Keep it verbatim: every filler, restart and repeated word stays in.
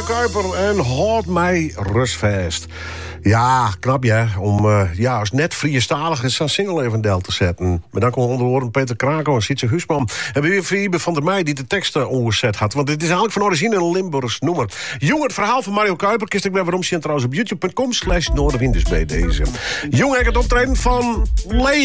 Mario Kuiper en Houd mij rustvast. Ja, knap ja, om uh, ja, als net Friestalig zijn single even deel te zetten. Maar dan komen onder woorden Peter Krako en Sietse Huisman. En weer Friebe van der Meij die de teksten omgezet had. Want het is eigenlijk van origine een Limburgs noemer. Jong, het verhaal van Mario Kuiper kist ik weer waarom zien trouwens op youtube punt com slash noorderwind dus bij deze. Jong, ik het optreden van Lee.